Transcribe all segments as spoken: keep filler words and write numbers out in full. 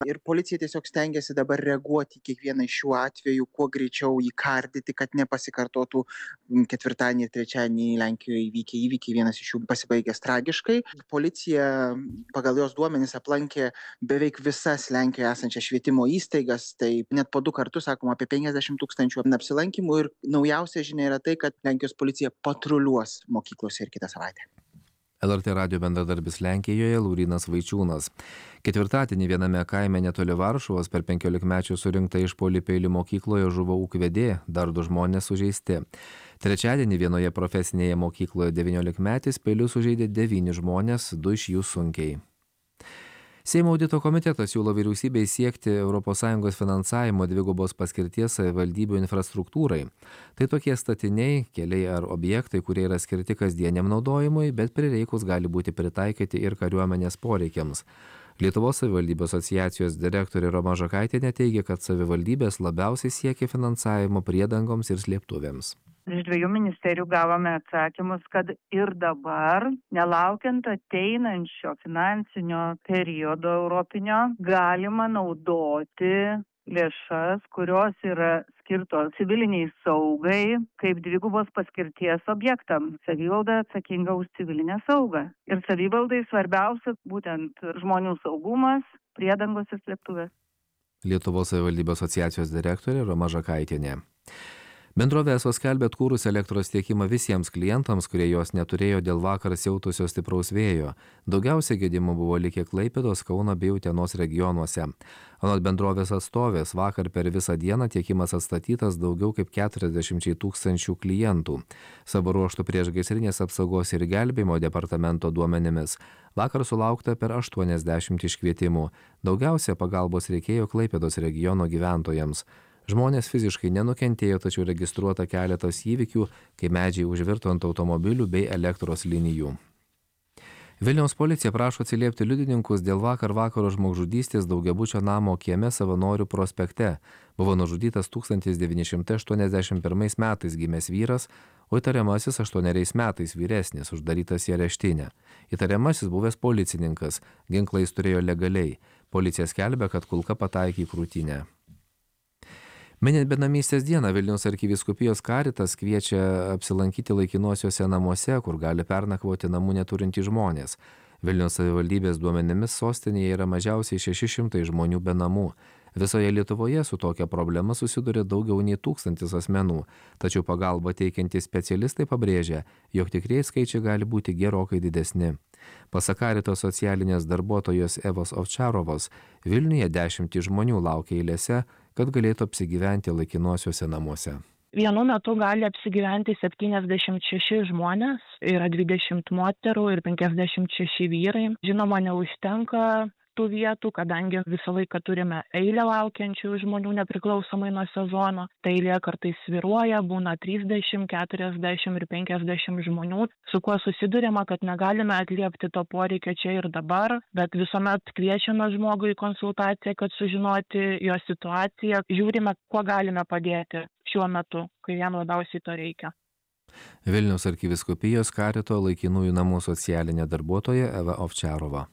Ir policija tiesiog stengiasi dabar reaguoti į kiekvieną iš šių atvejų, kuo greičiau įkardyti, kad nepasikartotų ketvirtadienį ir trečiadienį Lenkijoje įvykę įvykiai, vienas iš jų pasibaigęs tragiškai. Policija pagal jos duomenis aplankė beveik visas Lenkijoje esančias švietimo įstaigas, tai net po du kartus, sakoma, apie penkiasdešimt tūkstančių apsilankymų. Ir naujausia žinia yra tai, kad Lenkijos policija patruliuos mokyklose ir kitą savaitę. L R T radijo bendradarbis Lenkijoje Laurynas Vaičiūnas. Ketvirtadienį viename kaime netoli Varšuvos per penkiolikmečių surinktą išpuolį peiliu mokykloje žuvo ūkvedė, dar du žmonės sužeisti. Trečiadienį vienoje profesinėje mokykloje devyniolikmetis peiliu sužeidė devyni žmonės, du iš jų sunkiai. Seimo audito komitetas siūlo vyriausybei siekti Europos Sąjungos finansavimo dvigubos paskirties savivaldybių infrastruktūrai. Tai tokie statiniai, keliai ar objektai, kurie yra skirti kasdieniam naudojimui, bet prireikus gali būti pritaikyti ir kariuomenės poreikiams. Lietuvos savivaldybių asociacijos direktorė Roma Žakaitienė teigia, kad savivaldybės labiausiai siekia finansavimo priedangoms ir slėptuvėms. Iš dviejų ministerijų gavome atsakymus, kad ir dabar, nelaukiant ateinančio finansinio periodo europinio, galima naudoti lėšas, kurios yra skirtos civiliniai saugai, kaip dvigubos paskirties objektams. Savivalda atsakinga už civilinę saugą. Ir savivaldai svarbiausia būtent žmonių saugumas, priedangos ir slėptuvės. Lietuvos savivaldybių asociacijos direktorė Roma Žakaitienė. Bendrovė Eso skelbia atkūrusi elektros tiekimą visiems klientams, kurie jos neturėjo dėl vakar siautusio stipraus vėjo. Daugiausiai gedimų buvo likę Klaipėdos, Kauno bei Utenos regionuose. Anot bendrovės atstovės, vakar per visą dieną tiekimas atstatytas daugiau kaip keturiasdešimčiai tūkstančių klientų. Savo ruožtu priešgaisrinės apsaugos ir gelbėjimo departamento duomenimis vakar sulaukta per aštuoniasdešimt iškvietimų. Daugiausia pagalbos reikėjo Klaipėdos regiono gyventojams. Žmonės fiziškai nenukentėjo, tačiau registruota keletas įvykių, kai medžiai užvirto ant automobilių bei elektros linijų. Vilniaus policija prašo atsiliepti liudininkus dėl vakar vakaro žmogžudystės daugiabučio namo kieme Savanorių prospekte. Buvo nužudytas tūkstantis devyni šimtai aštuoniasdešimt pirmais metais gimęs vyras, o įtariamasis aštuoneriais metais vyresnis, uždarytas į areštinę. Įtariamasis buvęs policininkas, ginklą jis turėjo legaliai. Policija skelbia, kad kulka pataikė į krūtinę. Minint benamystės dieną, Vilniaus arkivyskupijos karitas kviečia apsilankyti laikinuosiuose namuose, kur gali pernakvoti namų neturintys žmonės. Vilniaus savivaldybės duomenimis sostinėje yra mažiausiai šeši šimtai žmonių be namų. Visoje Lietuvoje su tokia problema susiduria daugiau nei tūkstantis asmenų, tačiau pagalbą teikiantys specialistai pabrėžia, jog tikrieji skaičiai gali būti gerokai didesni. Pasak karito socialinės darbuotojos Evos Ovčarovos, Vilniuje dešimtys žmonių laukia eilėse, kad galėtų apsigyventi laikinuosiuose namuose. Vienu metu gali apsigyventi septyniasdešimt šeši žmonės, yra dvidešimt moterų ir penkiasdešimt šeši vyrai. Žinoma, neužtenka tų vietų, kadangi visą laiką turime eilę laukiančių žmonių nepriklausomai nuo sezono. Ta eilė kartais svyruoja, būna trisdešimt, keturiasdešimt ir penkiasdešimt žmonių, su kuo susidurima, kad negalime atliepti to poreikio čia ir dabar, bet visuomet kviečiame žmogų į konsultaciją, kad sužinoti jo situaciją, žiūrime, kuo galime padėti šiuo metu, kai jam labiausiai to reikia. Vilniaus arkivyskupijos karito laikinųjų namų socialinė darbuotoja Eva Ovčarova.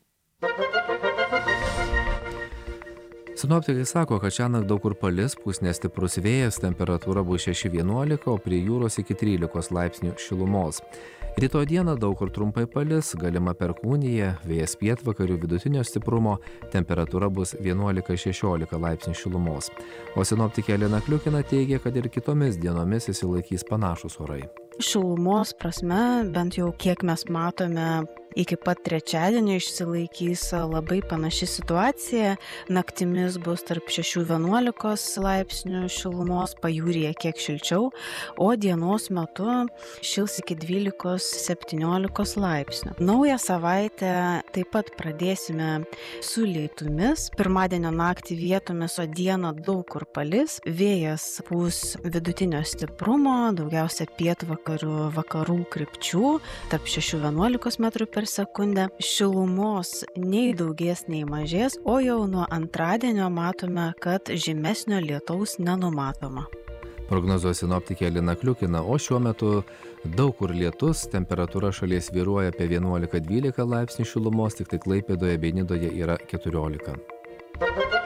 Sinoptikai sako, kad šiąnakt daug kur palis, pūs nestiprus vėjas, temperatūra bus šeši vienuolika, o prie jūros iki trylikos laipsnių šilumos. Rytoj dieną daug kur trumpai palis, galima perkūnija, vėjas pietvakarių vidutinio stiprumo, temperatūra bus vienuolika šešiolika laipsnių šilumos. O sinoptikė Lina Kliukina teigia, kad ir kitomis dienomis išsilaikys panašus orai. Šilumos prasme, bent jau kiek mes matome, iki pat trečiadienio išsilaikys labai panaši situacija. Naktimis bus tarp šešių vienuolikos laipsnių šilumos, pajūryje kiek šilčiau, o dienos metu šils iki dvylikos septyniolikos laipsnių. Naują savaitę taip pat pradėsime su lietumis. Pirmadienio naktį vietomis, o dieną daug kur palis. Vėjas pūs vidutinio stiprumo, daugiausia pietvakarių vakarų krypčių, tarp šešių vienuolikos metrų per sekundę. Šilumos nei daugės, nei mažės, o jau nuo antradienio matome, kad žymesnio lietaus nenumatoma. Prognozuoja sinoptikė Lina Kliukina, o šiuo metu daug kur lietus, temperatūra šalies svyruoja apie vienuolika dvylika laipsnių šilumos, tik tai Klaipėdoje bei Nidoje yra keturiolika.